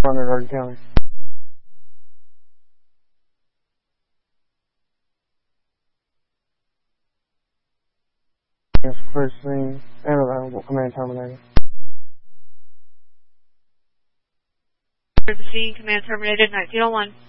under Garden County. Yes, first scene and available. Command terminated. There's a scene, command terminated, 1901.